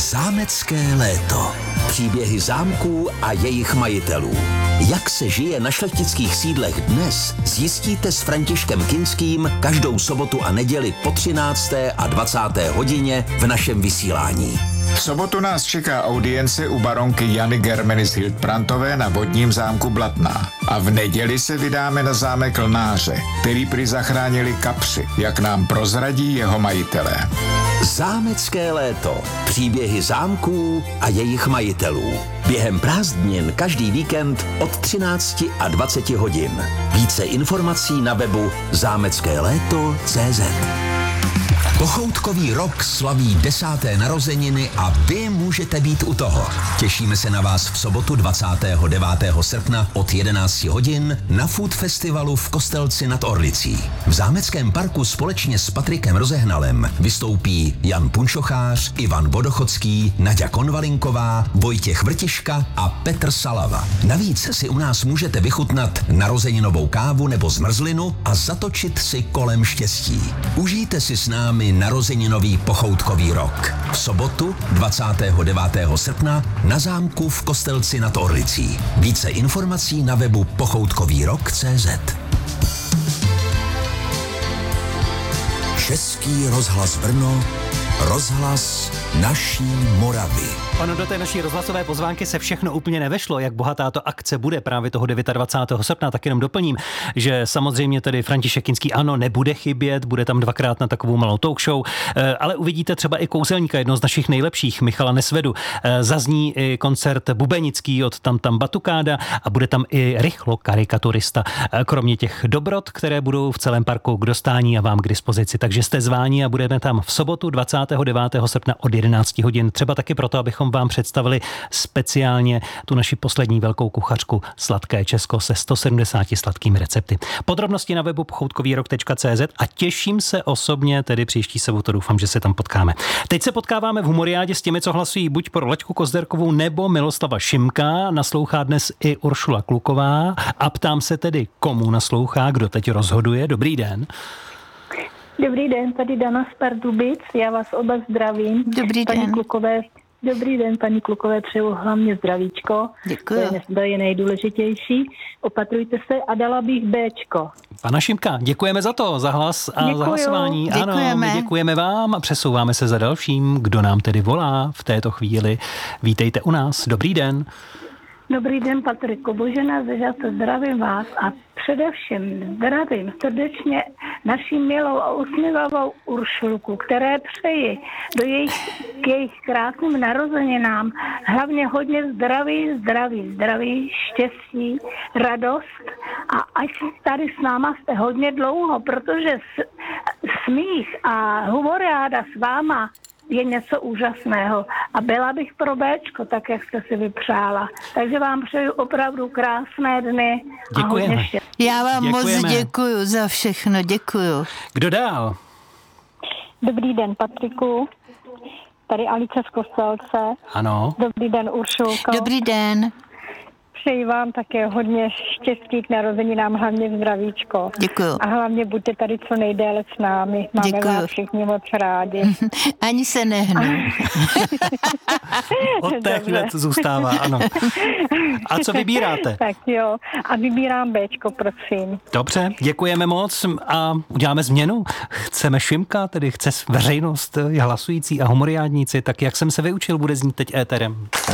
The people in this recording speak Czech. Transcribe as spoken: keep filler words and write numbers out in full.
Zámecké léto. Příběhy zámků a jejich majitelů. Jak se žije na šlechtických sídlech dnes, zjistíte s Františkem Kinským každou sobotu a neděli po třinácté a dvacáté hodině v našem vysílání. V sobotu nás čeká audience u baronky Jany Germenis Hildbrandtové na vodním zámku Blatná. A v neděli se vydáme na zámek Lnáře, který prý zachránili kapři, jak nám prozradí jeho majitelé. Zámecké léto. Příběhy zámků a jejich majitelů. Během prázdnin každý víkend od třinácti a dvaceti hodin. Více informací na webu zámecké léto tečka cé zet. Pochoutkový rok slaví desáté narozeniny a vy můžete být u toho. Těšíme se na vás v sobotu dvacátého devátého srpna od jedenácti hodin na Food Festivalu v Kostelci nad Orlicí. V zámeckém parku společně s Patrikem Rozehnalem vystoupí Jan Punčochář, Ivan Vodochodský, Naďa Konvalinková, Vojtěch Vrtiška a Petr Salava. Navíc si u nás můžete vychutnat narozeninovou kávu nebo zmrzlinu a zatočit si kolem štěstí. Užijte si s námi narozeninový pochoutkový rok. V sobotu dvacátého devátého srpna na zámku v Kostelci nad Orlicí. Více informací na webu pochoutkovýrok tečka cé zet. Český rozhlas Brno, rozhlas naší Moravy. Ono, do té naší rozhlasové pozvánky se všechno úplně nevešlo, jak bohatá to akce bude právě toho dvacátého devátého srpna, tak jenom doplním, že samozřejmě tedy František Kinský ano, nebude chybět, bude tam dvakrát na takovou malou talk show, ale uvidíte třeba i kouzelníka, jedno z našich nejlepších, Michala Nesvedu. Zazní i koncert bubenický od Tam Tam Batukáda a bude tam i Rychlo karikaturista. Kromě těch dobrot, které budou v celém parku k dostání a vám k dispozici, takže jste zváni a budeme tam v sobotu dvacátého devátého srpna od jedenácti hodin. Třeba taky proto, abychom vám představili speciálně tu naši poslední velkou kuchařku Sladké Česko se sto sedmdesáti sladkými recepty. Podrobnosti na webu pochoutkovýrok tečka cé zet a těším se osobně, tedy příští sobotu, doufám, že se tam potkáme. Teď se potkáváme v Humoriádě s těmi, co hlasují buď pro Laďku Kozderkovou nebo Miloslava Šimka. Naslouchá dnes i Uršula Kluková a ptám se tedy, komu naslouchá, kdo teď rozhoduje. Dobrý den. Dobrý den, tady Dana z Pardubic, já vás oba zdravím. Dobrý paní den. Klukové, dobrý den, paní Klukové, přeju hlavně zdravíčko. Děkuji. To je, to je nejdůležitější. Opatrujte se a dala bych Béčko. Pana Šimka, děkujeme za to, za hlas a Děkuju. za hlasování. Děkujeme. Ano, my děkujeme vám a přesouváme se za dalším, kdo nám tedy volá v této chvíli. Vítejte u nás, dobrý den. Dobrý den, Patriku, Božena Zežata, zdravím vás a především zdravím srdečně naši milou a usměvavou Uršulku, které přeji do jejich, k jejich krásným narozeninám hlavně hodně zdraví, zdraví, zdraví, štěstí, radost a ať tady s náma jste hodně dlouho, protože smích a humoriáda s váma je něco úžasného. A byla bych pro Béčko, tak jak jste si vypřála. Takže vám přeju opravdu krásné dny. Děkujeme. Já vám Děkujeme. moc děkuju za všechno, děkuju. Kdo dál? Dobrý den, Patriku. Tady Alice z Kostelce. Ano. Dobrý den, Uršulko. Dobrý den. Přeji vám také hodně štěstí k narozeninám, hlavně zdravíčko. Děkuju. A hlavně buďte tady co nejdéle s námi. Máme Děkuju. vás všichni moc rádi. Ani se nehnu. Od té Dobře. hned zůstává, ano. A co vybíráte? Tak jo. A vybírám Béčko, prosím. Dobře, děkujeme moc a uděláme změnu. Chceme Šimka, tedy chce veřejnost, hlasující a humoriádníci, tak jak jsem se vyučil, bude znít teď éterem.